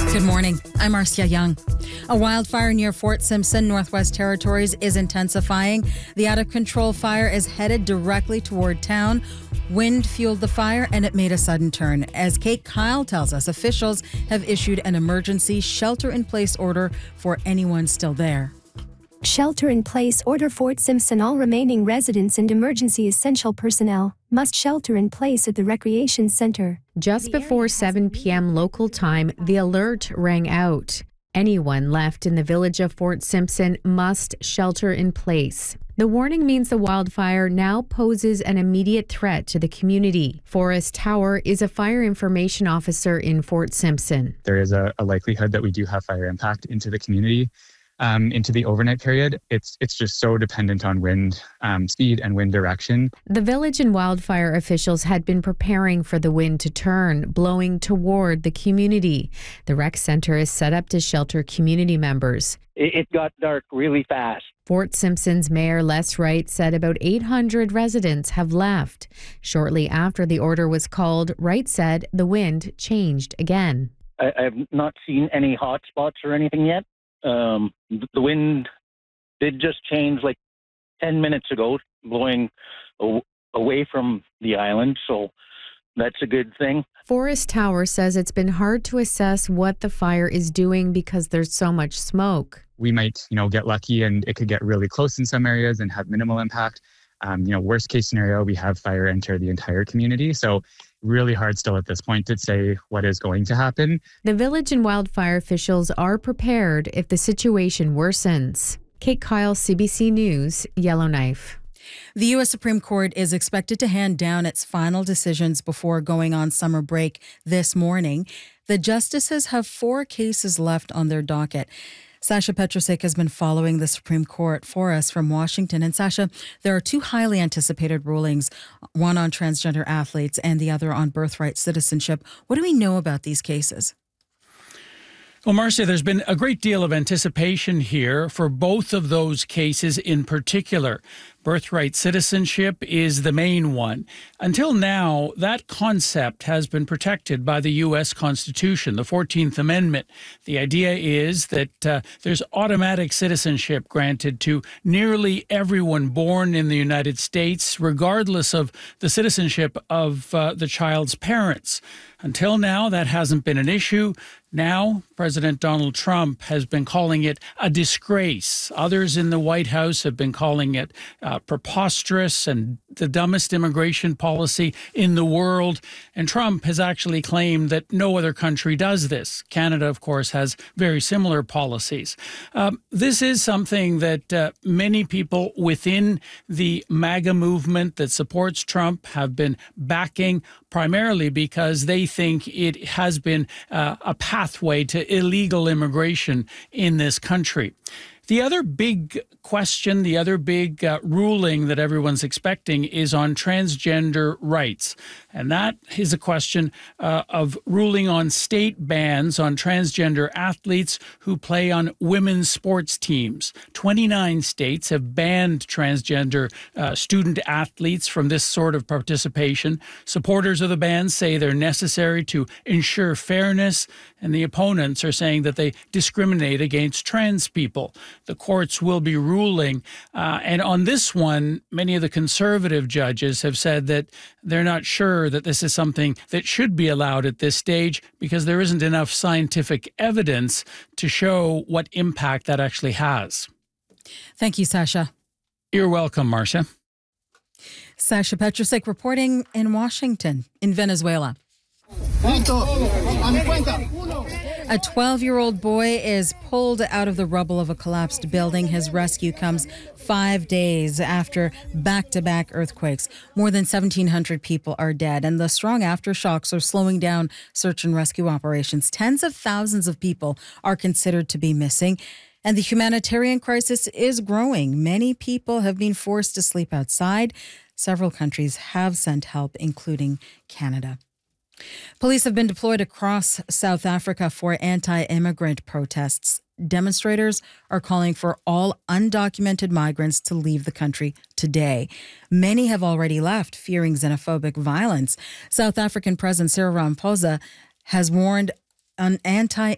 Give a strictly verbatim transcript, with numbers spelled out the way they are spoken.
Good morning. I'm Marcia Young. A wildfire near Fort Simpson, Northwest Territories, is intensifying. The out-of-control fire is headed directly toward town. Wind fueled the fire, and it made a sudden turn. As Kate Kyle tells us, officials have issued an emergency shelter-in-place order for anyone still there. Shelter-in-place order. Fort Simpson. All remaining residents and emergency essential personnel must shelter in place at the recreation center. Just before seven p.m. local time, the alert rang out. Anyone left in the village of Fort Simpson must shelter in place. The warning means the wildfire now poses an immediate threat to the community. Forrest Tower is a fire information officer in Fort Simpson. There is a, a likelihood that we do have fire impact into the community. Um, into the overnight period, it's it's just so dependent on wind um, speed and wind direction. The village and wildfire officials had been preparing for the wind to turn, blowing toward the community. The rec center is set up to shelter community members. It, it got dark really fast. Fort Simpson's Mayor Les Wright said about eight hundred residents have left. Shortly after the order was called, Wright said the wind changed again. I, I have not seen any hot spots or anything yet. Um, the wind did just change like ten minutes ago, blowing a- away from the island, so that's a good thing. Forrest Tower says it's been hard to assess what the fire is doing because there's so much smoke. We might, you know, get lucky and it could get really close in some areas and have minimal impact. Um, you know, worst case scenario, we have fire enter the entire community. So really hard still at this point to say what is going to happen. The village and wildfire officials are prepared if the situation worsens. Kate Kyle, C B C News, Yellowknife. The U S Supreme Court is expected to hand down its final decisions before going on summer break this morning. The justices have four cases left on their docket. Sasha Petrusek has been following the Supreme Court for us from Washington. And Sasha, there are two highly anticipated rulings, one on transgender athletes and the other on birthright citizenship. What do we know about these cases? Well, Marcia, there's been a great deal of anticipation here for both of those cases in particular. Birthright citizenship is the main one. Until now, that concept has been protected by the U S Constitution, the fourteenth Amendment. The idea is that uh, there's automatic citizenship granted to nearly everyone born in the United States, regardless of the citizenship of uh, the child's parents. Until now, that hasn't been an issue. Now, President Donald Trump has been calling it a disgrace. Others in the White House have been calling it uh, preposterous and the dumbest immigration policy in the world. And Trump has actually claimed that no other country does this. Canada, of course, has very similar policies. Um, this is something that uh, many people within the MAGA movement that supports Trump have been backing, primarily because they think it has been uh, a pathway to illegal immigration in this country. The other big question, the other big uh, ruling that everyone's expecting is on transgender rights. And that is a question uh, of ruling on state bans on transgender athletes who play on women's sports teams. twenty-nine states have banned transgender uh, student athletes from this sort of participation. Supporters of the ban say they're necessary to ensure fairness, and the opponents are saying that they discriminate against trans people. The courts will be ruling. Uh, and on this one, many of the conservative judges have said that they're not sure that this is something that should be allowed at this stage because there isn't enough scientific evidence to show what impact that actually has. Thank you, Sasha. You're welcome, Marcia. Sasha Petrusek reporting in Washington. In Venezuela, a twelve-year-old boy is pulled out of the rubble of a collapsed building. His rescue comes five days after back-to-back earthquakes. More than seventeen hundred people are dead, and the strong aftershocks are slowing down search and rescue operations. Tens of thousands of people are considered to be missing, and the humanitarian crisis is growing. Many people have been forced to sleep outside. Several countries have sent help, including Canada. Police have been deployed across South Africa for anti-immigrant protests. Demonstrators are calling for all undocumented migrants to leave the country today. Many have already left, fearing xenophobic violence. South African President Cyril Ramaphosa has warned an anti